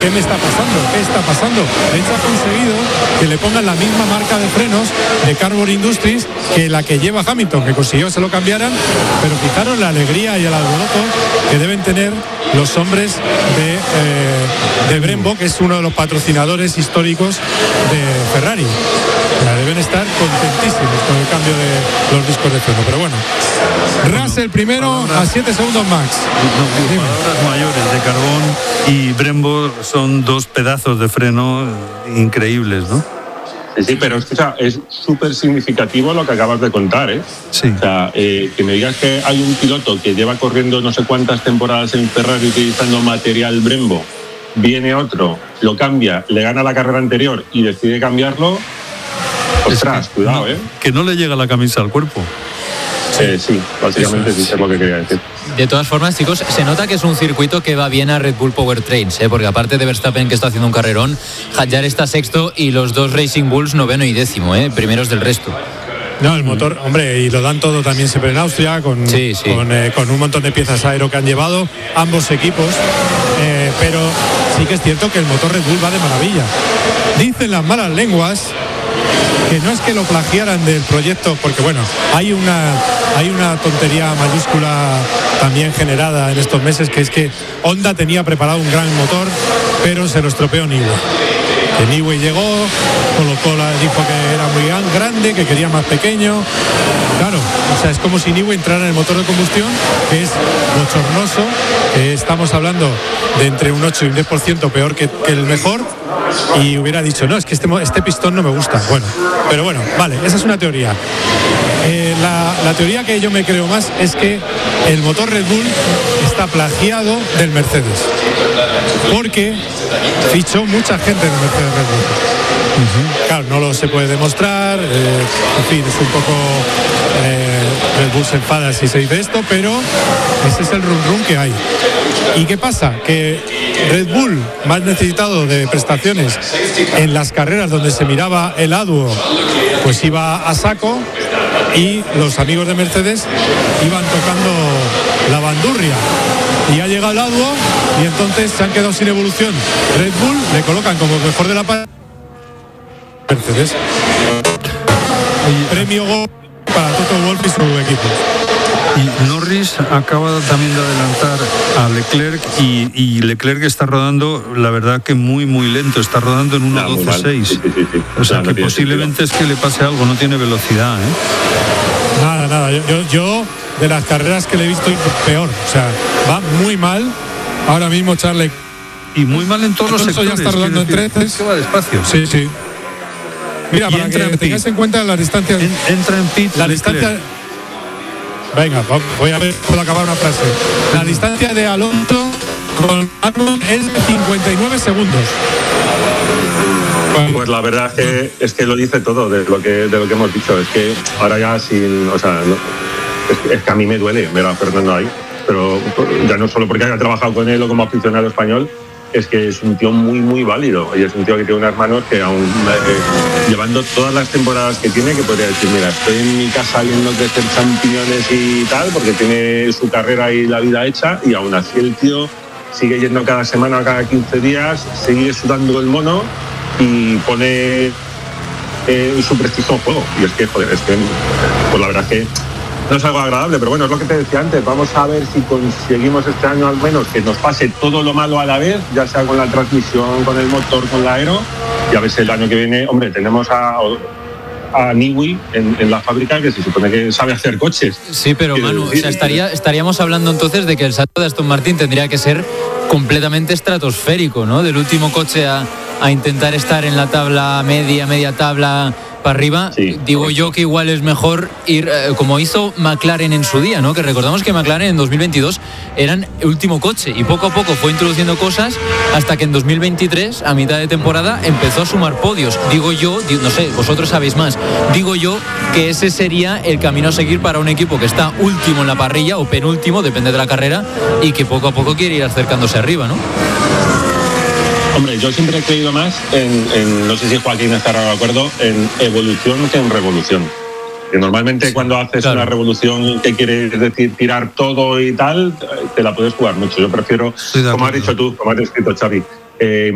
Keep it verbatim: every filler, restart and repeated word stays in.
¿qué me está pasando? ¿Qué está pasando? De hecho, ha conseguido que le pongan la misma marca de frenos de Carbon Industries que la que lleva Hamilton, que consiguió que se lo cambiaran, pero fijaros la alegría y el alboroto que deben tener los hombres de, eh, de Brembo, que es uno de los patrocinadores históricos de Ferrari. Ya deben estar contentísimos con el cambio de los discos de freno, pero bueno. Russell primero a siete segundos max. No, digo, palabras mayores de Carbón y Brembo son dos pedazos de freno increíbles, ¿no? Sí, pero escucha, es súper significativo lo que acabas de contar, ¿eh? Sí. O sea, eh, que me digas que hay un piloto que lleva corriendo no sé cuántas temporadas en Ferrari utilizando material Brembo, viene otro, lo cambia, le gana la carrera anterior y decide cambiarlo. Ostras, es que, cuidado, no, ¿eh? Que no le llega la camisa al cuerpo. Eh, sí, básicamente sí, es lo que quería decir. De todas formas, chicos, se nota que es un circuito que va bien a Red Bull Powertrains, ¿eh? Porque aparte de Verstappen, que está haciendo un carrerón, Hadjar está sexto y los dos Racing Bulls noveno y décimo, ¿eh? Primeros del resto. No, el motor, hombre, y lo dan todo también siempre en Austria, con, sí, sí. con, eh, con un montón de piezas aero que han llevado ambos equipos, eh, pero sí que es cierto que el motor Red Bull va de maravilla. Dicen las malas lenguas que no es que lo plagiaran del proyecto, porque bueno, hay una hay una tontería mayúscula también generada en estos meses, que es que Honda tenía preparado un gran motor, pero se lo estropeó Newey. Que Newey llegó, colocó la, dijo que era muy grande, que quería más pequeño. Claro, o sea, es como si Newey entrara en el motor de combustión, que es bochornoso, que estamos hablando de entre un ocho y un diez por ciento peor que, que el mejor, y hubiera dicho, no, es que este, este pistón no me gusta. Bueno, pero bueno, vale, esa es una teoría. Eh, la, la teoría que yo me creo más es que el motor Red Bull está plagiado del Mercedes, porque fichó mucha gente en el Mercedes Red Bull. Uh-huh. Claro, no lo se puede demostrar, eh, en fin, es un poco eh, Red Bull se enfada si se dice esto, pero ese es el rum rum que hay. ¿Y qué pasa? Que Red Bull, más necesitado de prestaciones en las carreras donde se miraba el Aduo, pues iba a saco, y los amigos de Mercedes iban tocando la bandurria. Y ha llegado el Aduo y entonces se han quedado sin evolución. Red Bull le colocan como mejor de la parrilla Mercedes. Premio Gol para Toto Wolff y su equipo. Y Norris acaba también de adelantar a Leclerc y, y Leclerc está rodando, la verdad que muy muy lento, está rodando en uno doce seis. Sí, sí, sí. O sea, no, que no posiblemente sentido. Es que le pase algo, no tiene velocidad, ¿eh? Nada, nada, yo, yo, yo de las carreras que le he visto peor, o sea, va muy mal ahora mismo Charles. Y muy mal en todos los sectores. Ya está rodando en treces. Que va despacio. Sí, sí. Mira, y para que en tengáis en cuenta las distancias. En, entra en pit. La distancia. Venga, voy a ver, puedo acabar una frase. La distancia de Alonso con Albon es de cincuenta y nueve segundos. Pues la verdad es que, es que lo dice todo de lo que, de lo que hemos dicho. Es que ahora ya sin. O sea, no, es, es que a mí me duele ver a Fernando ahí. Pero ya no solo porque haya trabajado con él o como aficionado español, es que es un tío muy, muy válido. Y es un tío que tiene unas manos que aún, eh, llevando todas las temporadas que tiene, que podría decir, mira, estoy en mi casa viendo crecer champiñones y tal, porque tiene su carrera y la vida hecha, y aún así el tío sigue yendo cada semana o cada quince días, sigue sudando el mono y pone eh, su prestigio en juego. Y es que, joder, es que, pues la verdad es que no es algo agradable, pero bueno, es lo que te decía antes. Vamos a ver si conseguimos este año al menos que nos pase todo lo malo a la vez, ya sea con la transmisión, con el motor, con la aero, y a ver si el año que viene, hombre, tenemos a, a Newey en, en la fábrica, que se supone que sabe hacer coches. Sí, pero Manu, o sea, estaría, estaríamos hablando entonces de que el salto de Aston Martin tendría que ser completamente estratosférico, ¿no? Del último coche a, a intentar estar en la tabla media, media tabla para arriba. Sí, digo correcto. Yo que igual es mejor ir eh, como hizo McLaren en su día, ¿no? Que recordamos que McLaren en dos mil veintidós eran el último coche y poco a poco fue introduciendo cosas hasta que en dos mil veintitrés, a mitad de temporada, empezó a sumar podios. Digo yo, digo, no sé, vosotros sabéis más, digo yo que ese sería el camino a seguir para un equipo que está último en la parrilla o penúltimo, depende de la carrera, y que poco a poco quiere ir acercándose arriba, ¿no? Hombre, yo siempre he creído más en, en no sé si Joaquín estará de acuerdo, en evolución que en revolución. Que normalmente cuando haces claro. una revolución que quiere decir tirar todo y tal, te la puedes jugar mucho. Yo prefiero, como has dicho tú, como has escrito Xavi, eh,